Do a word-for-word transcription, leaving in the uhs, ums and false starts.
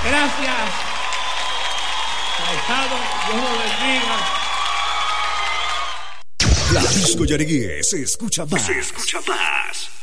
Gracias. Dios lo bendiga. La Disco Yarigué se escucha más. Se escucha más.